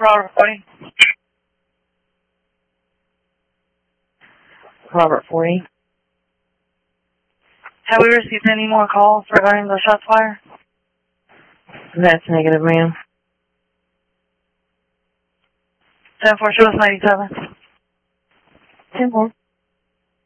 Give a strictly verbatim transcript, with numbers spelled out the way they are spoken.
Robert forty. Robert forty. Have we received any more calls regarding the shots fired? That's negative, ma'am. ten four, show us ninety-seven. ten four.